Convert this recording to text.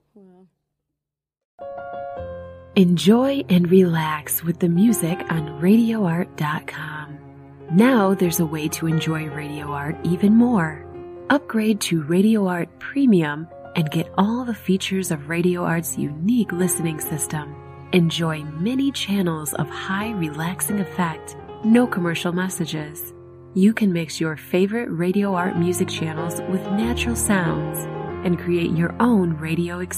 Well. Enjoy and relax with the music on RadioArt.com. Now there's a way to enjoy Radio Art even more. Upgrade to Radio Art Premium and get all the features of Radio Art's unique listening system. Enjoy many channels of high relaxing effect, no commercial messages. You can mix your favorite Radio Art music channels with natural sounds and create your own radio experience.